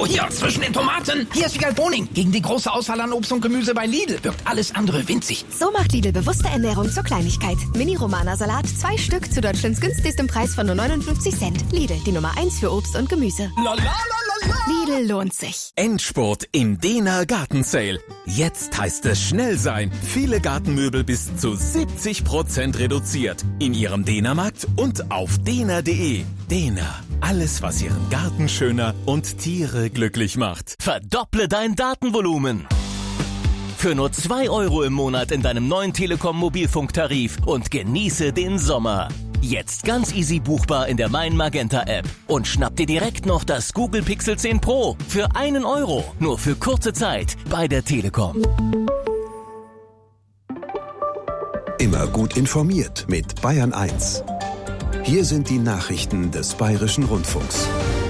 Hallo, hier, zwischen den Tomaten. Hier ist Wiegald Boning. Gegen die große Auswahl an Obst und Gemüse bei Lidl wirkt alles andere winzig. So macht Lidl bewusste Ernährung zur Kleinigkeit. Mini-Romana-Salat, 2 Stück zu Deutschlands günstigstem Preis von nur 59 Cent. Lidl, die Nummer 1 für Obst und Gemüse. Lidl lohnt sich. Endspurt im Dehner Garten Sale. Jetzt heißt es schnell sein. Viele Gartenmöbel bis zu 70% reduziert. In Ihrem Dehnermarkt und auf dehner.de. Dehner. Alles, was Ihren Garten schöner und Tiere glücklich macht. Verdopple dein Datenvolumen. Für nur 2 € im Monat in deinem neuen Telekom Mobilfunktarif und genieße den Sommer. Jetzt ganz easy buchbar in der Mein Magenta App. Und schnapp dir direkt noch das Google Pixel 10 Pro für 1 €. Nur für kurze Zeit bei der Telekom. Immer gut informiert mit Bayern 1. Hier sind die Nachrichten des Bayerischen Rundfunks.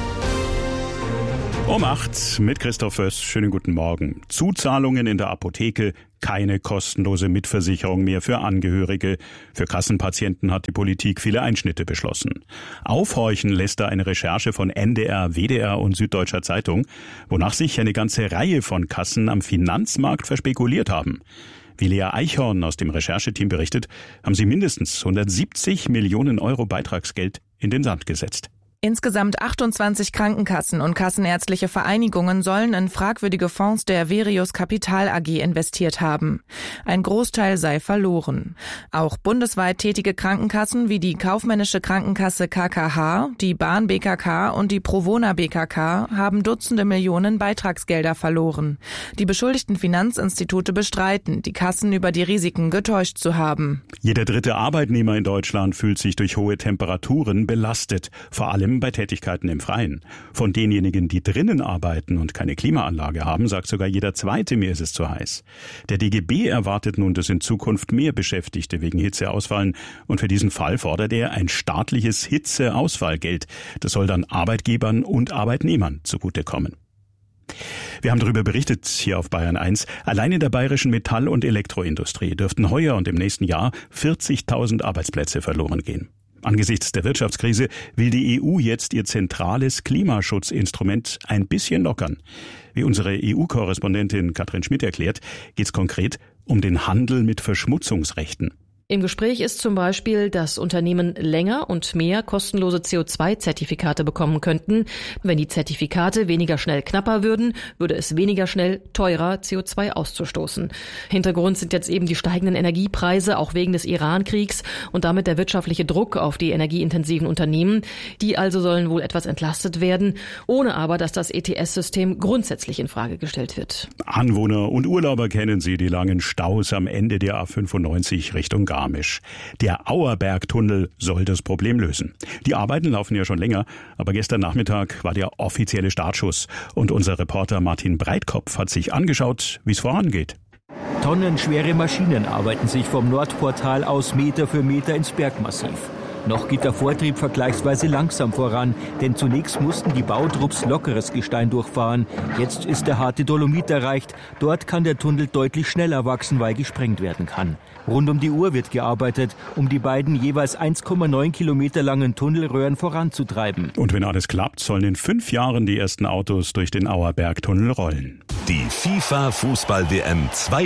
Um 8 mit Christoph Föss. Schönen guten Morgen. Zuzahlungen in der Apotheke, keine kostenlose Mitversicherung mehr für Angehörige. Für Kassenpatienten hat die Politik viele Einschnitte beschlossen. Aufhorchen lässt da eine Recherche von NDR, WDR und Süddeutscher Zeitung, wonach sich eine ganze Reihe von Kassen am Finanzmarkt verspekuliert haben. Wie Lea Eichhorn aus dem Rechercheteam berichtet, haben sie mindestens 170 Millionen € Beitragsgeld in den Sand gesetzt. Insgesamt 28 Krankenkassen und kassenärztliche Vereinigungen sollen in fragwürdige Fonds der Verius Kapital AG investiert haben. Ein Großteil sei verloren. Auch bundesweit tätige Krankenkassen wie die Kaufmännische Krankenkasse KKH, die Bahn BKK und die Provona BKK haben Dutzende Millionen Beitragsgelder verloren. Die beschuldigten Finanzinstitute bestreiten, die Kassen über die Risiken getäuscht zu haben. Jeder dritte Arbeitnehmer in Deutschland fühlt sich durch hohe Temperaturen belastet, vor allem bei Tätigkeiten im Freien. Von denjenigen, die drinnen arbeiten und keine Klimaanlage haben, sagt sogar jeder Zweite, mir ist es zu heiß. Der DGB erwartet nun, dass in Zukunft mehr Beschäftigte wegen Hitze ausfallen, und für diesen Fall fordert er ein staatliches Hitzeausfallgeld. Das soll dann Arbeitgebern und Arbeitnehmern zugutekommen. Wir haben darüber berichtet hier auf Bayern 1. Allein in der bayerischen Metall- und Elektroindustrie dürften heuer und im nächsten Jahr 40.000 Arbeitsplätze verloren gehen. Angesichts der Wirtschaftskrise will die EU jetzt ihr zentrales Klimaschutzinstrument ein bisschen lockern. Wie unsere EU-Korrespondentin Katrin Schmidt erklärt, geht es konkret um den Handel mit Verschmutzungsrechten. Im Gespräch ist zum Beispiel, dass Unternehmen länger und mehr kostenlose CO2-Zertifikate bekommen könnten. Wenn die Zertifikate weniger schnell knapper würden, würde es weniger schnell teurer, CO2 auszustoßen. Hintergrund sind jetzt eben die steigenden Energiepreise, auch wegen des Iran-Kriegs, und damit der wirtschaftliche Druck auf die energieintensiven Unternehmen. Die also sollen wohl etwas entlastet werden, ohne aber, dass das ETS-System grundsätzlich in Frage gestellt wird. Anwohner und Urlauber kennen sie, die langen Staus am Ende der A95 Richtung Garmisch. Der Auerbergtunnel soll das Problem lösen. Die Arbeiten laufen ja schon länger, aber gestern Nachmittag war der offizielle Startschuss. Und unser Reporter Martin Breitkopf hat sich angeschaut, wie es vorangeht. Tonnenschwere Maschinen arbeiten sich vom Nordportal aus Meter für Meter ins Bergmassiv. Noch geht der Vortrieb vergleichsweise langsam voran, denn zunächst mussten die Bautrupps lockeres Gestein durchfahren. Jetzt ist der harte Dolomit erreicht. Dort kann der Tunnel deutlich schneller wachsen, weil gesprengt werden kann. Rund um die Uhr wird gearbeitet, um die beiden jeweils 1,9 Kilometer langen Tunnelröhren voranzutreiben. Und wenn alles klappt, sollen in 5 Jahren die ersten Autos durch den Auerbergtunnel rollen. Die FIFA-Fußball-WM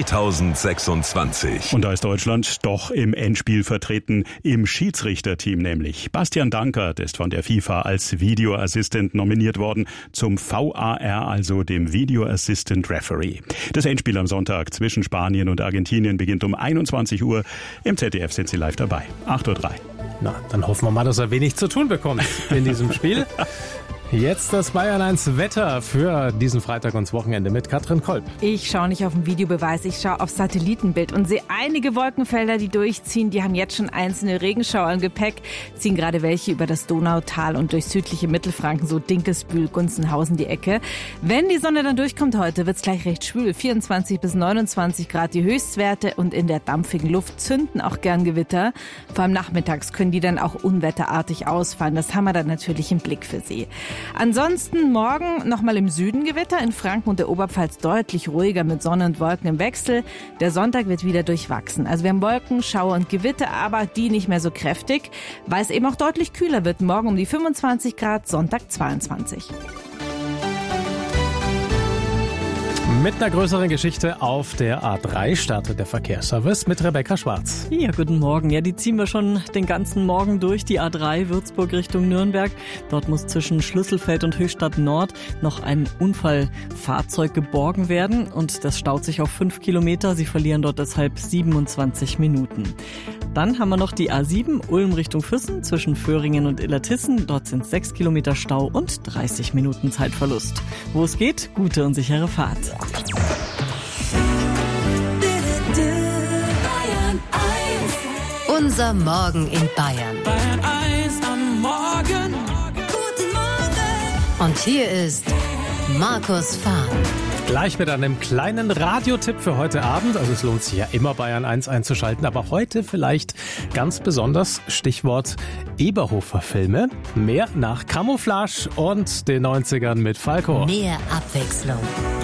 2026. Und da ist Deutschland doch im Endspiel vertreten, im Schiedsrichterteam nämlich. Bastian Dankert ist von der FIFA als Video Assistant nominiert worden, zum VAR, also dem Video Assistant Referee. Das Endspiel am Sonntag zwischen Spanien und Argentinien beginnt um 21 Uhr. Im ZDF sind Sie live dabei. 8:03 Uhr. Na, dann hoffen wir mal, dass er wenig zu tun bekommt in diesem Spiel. Jetzt das Bayern 1 Wetter für diesen Freitag und das Wochenende mit Katrin Kolb. Ich schaue nicht auf den Videobeweis, ich schaue auf Satellitenbild und sehe einige Wolkenfelder, die durchziehen. Die haben jetzt schon einzelne Regenschauer im Gepäck, ziehen gerade welche über das Donautal und durch südliche Mittelfranken, so Dinkelsbühl, Gunzenhausen die Ecke. Wenn die Sonne dann durchkommt heute, wird es gleich recht schwül. 24 bis 29 Grad die Höchstwerte und in der dampfigen Luft zünden auch gern Gewitter. Vor allem nachmittags können die dann auch unwetterartig ausfallen. Das haben wir dann natürlich im Blick für Sie. Ansonsten morgen nochmal im Süden Gewitter, in Franken und der Oberpfalz deutlich ruhiger mit Sonne und Wolken im Wechsel. Der Sonntag wird wieder durchwachsen. Also wir haben Wolken, Schauer und Gewitter, aber die nicht mehr so kräftig, weil es eben auch deutlich kühler wird. Morgen um die 25 Grad, Sonntag 22. Mit einer größeren Geschichte auf der A3 startet der Verkehrsservice mit Rebecca Schwarz. Ja, guten Morgen. Ja, die ziehen wir schon den ganzen Morgen durch, die A3 Würzburg Richtung Nürnberg. Dort muss zwischen Schlüsselfeld und Höchstadt Nord noch ein Unfallfahrzeug geborgen werden und das staut sich auf 5 Kilometer. Sie verlieren dort deshalb 27 Minuten. Dann haben wir noch die A7 Ulm Richtung Füssen zwischen Föhringen und Illertissen. Dort sind 6 Kilometer Stau und 30 Minuten Zeitverlust. Wo es geht, gute und sichere Fahrt. Unser Morgen in Bayern. Bayern 1 am Morgen. Guten Morgen. Und hier ist Markus Fahn. Gleich mit einem kleinen Radiotipp für heute Abend. Also es lohnt sich ja immer, Bayern 1 einzuschalten. Aber heute vielleicht ganz besonders Stichwort Eberhofer-Filme. Mehr nach Camouflage und den 90ern mit Falco. Mehr Abwechslung.